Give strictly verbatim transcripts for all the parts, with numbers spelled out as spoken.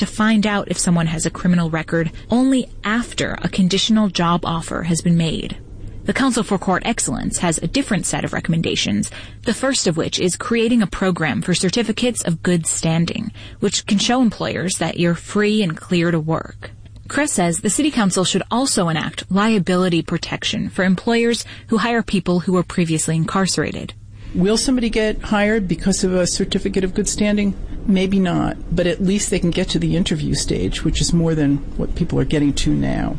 to find out if someone has a criminal record only after a conditional job offer has been made. The Council for Court Excellence has a different set of recommendations, the first of which is creating a program for certificates of good standing, which can show employers that you're free and clear to work. Kress says the City Council should also enact liability protection for employers who hire people who were previously incarcerated. Will somebody get hired because of a certificate of good standing? Maybe not, but at least they can get to the interview stage, which is more than what people are getting to now.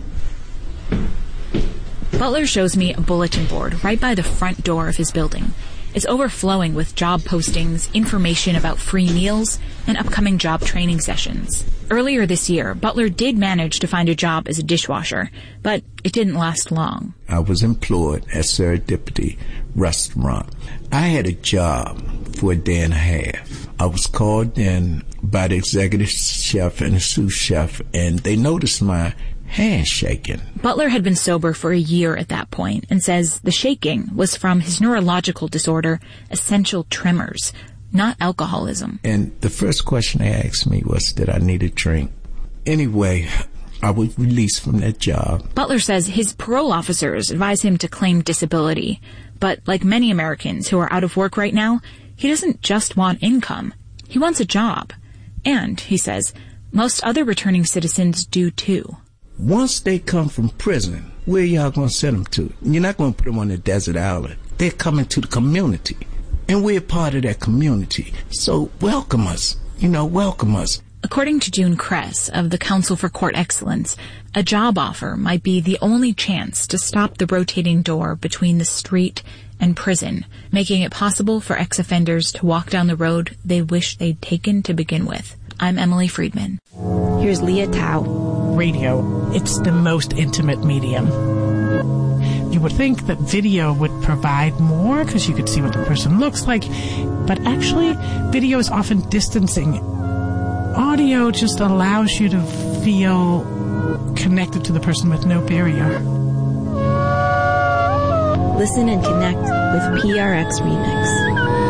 Butler shows me a bulletin board right by the front door of his building. It's overflowing with job postings, information about free meals, and upcoming job training sessions. Earlier this year, Butler did manage to find a job as a dishwasher, but it didn't last long. I was employed at Serendipity Restaurant. I had a job for a day and a half. I was called in by the executive chef and the sous chef, and they noticed my hand shaking. Butler had been sober for a year at that point and says the shaking was from his neurological disorder, essential tremors, not alcoholism. And the first question they asked me was, did I need a drink? Anyway, I was released from that job. Butler says his parole officers advise him to claim disability. But like many Americans who are out of work right now, he doesn't just want income. He wants a job. And, he says, most other returning citizens do too. Once they come from prison, where y'all going to send them to? You're not going to put them on a desert island. They're coming to the community. And we're part of that community. So welcome us. You know, welcome us. According to June Kress of the Council for Court Excellence, a job offer might be the only chance to stop the rotating door between the street and prison, making it possible for ex-offenders to walk down the road they wish they'd taken to begin with. I'm Emily Friedman. Here's Leah Tao. Radio, it's the most intimate medium. You would think that video would provide more because you could see what the person looks like, but actually, video is often distancing. Audio just allows you to feel connected to the person with no barrier. Listen and connect with P R X Remix.